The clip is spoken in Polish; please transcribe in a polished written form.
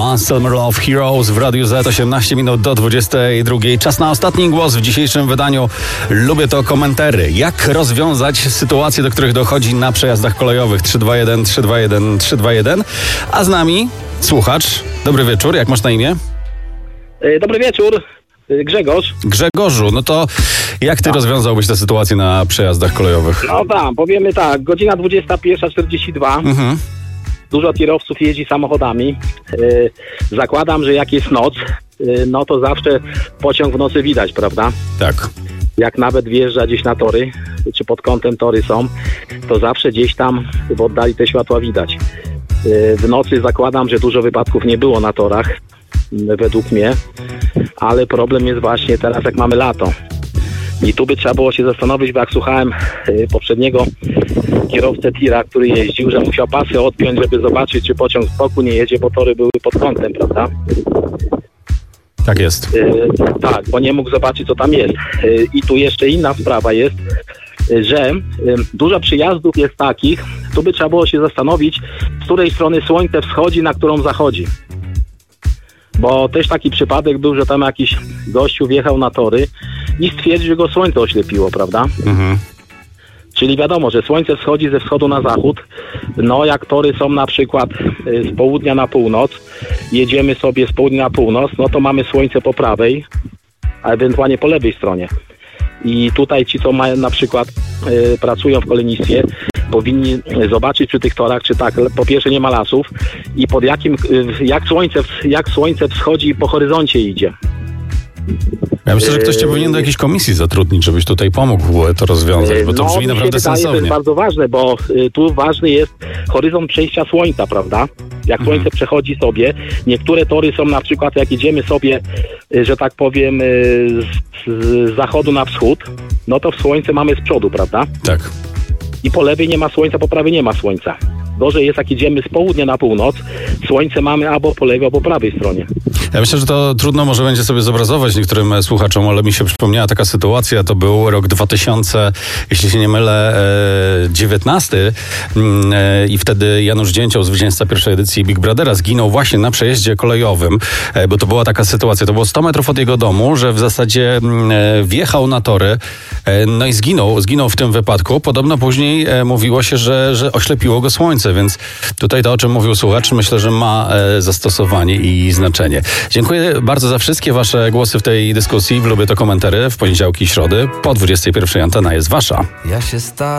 One Summer Love Heroes w Radiu Z, 18 minut do 22. Czas na ostatni głos w dzisiejszym wydaniu. Lubię to komentary. Jak rozwiązać sytuacje, do których dochodzi na przejazdach kolejowych? 321 321 321. A z nami słuchacz. Dobry wieczór, jak masz na imię? Dobry wieczór, Grzegorz. Grzegorzu, no to jak ty rozwiązałbyś tę sytuację na przejazdach kolejowych? No tak, powiemy tak, godzina 21:42. Dużo kierowców jeździ samochodami. Zakładam, że jak jest noc, no to zawsze pociąg w nocy widać, prawda? Tak. Jak nawet wjeżdża gdzieś na tory, czy pod kątem tory są, to zawsze gdzieś tam w oddali te światła widać. W nocy zakładam, że dużo wypadków nie było na torach, według mnie, ale problem jest właśnie teraz, jak mamy lato. I tu by trzeba było się zastanowić, bo jak słuchałem poprzedniego kierowcę tira, który jeździł, że musiał pasy odpiąć, żeby zobaczyć, czy pociąg z boku nie jedzie, bo tory były pod kątem, prawda? Tak jest. Tak, bo nie mógł zobaczyć, co tam jest. I tu jeszcze inna sprawa jest, że dużo przyjazdów jest takich, tu by trzeba było się zastanowić, z której strony słońce wschodzi, na którą zachodzi. Bo też taki przypadek był, że tam jakiś gościu wjechał na tory i stwierdził, że go słońce oślepiło, prawda? Czyli wiadomo, że słońce wschodzi ze wschodu na zachód. No jak tory są na przykład z południa na północ, jedziemy sobie z południa na północ, no to mamy słońce po prawej, a ewentualnie po lewej stronie. I tutaj ci, co mają na przykład pracują w kolejnictwie, powinni zobaczyć przy tych torach, czy tak, po pierwsze nie ma lasów i pod jak słońce wschodzi i po horyzoncie idzie. Ja myślę, że ktoś cię powinien do jakiejś komisji zatrudnić, żebyś tutaj pomógł to rozwiązać, bo to brzmi naprawdę sensownie. To jest bardzo ważne, bo tu ważny jest horyzont przejścia słońca, prawda? Jak słońce przechodzi sobie, niektóre tory są na przykład, jak idziemy sobie, że tak powiem, z zachodu na wschód, no to w słońce mamy z przodu, prawda? Tak. I po lewej nie ma słońca, po prawej nie ma słońca. Gorzej jest, jak idziemy z południa na północ, słońce mamy albo po lewej, albo po prawej stronie. Ja myślę, że to trudno może będzie sobie zobrazować niektórym słuchaczom, ale mi się przypomniała taka sytuacja, to był rok 2000, jeśli się nie mylę, 19 i wtedy Janusz Dzięcioł, zwycięzca pierwszej edycji Big Brothera, zginął właśnie na przejeździe kolejowym, bo to była taka sytuacja, to było 100 metrów od jego domu, że w zasadzie wjechał na tory, no i zginął w tym wypadku. Podobno później mówiło się, że oślepiło go słońce, więc tutaj to, o czym mówił słuchacz, myślę, że ma zastosowanie i znaczenie. Dziękuję bardzo za wszystkie wasze głosy w tej dyskusji. Lubię to komentary w poniedziałki i środy. Po 21 antena jest wasza.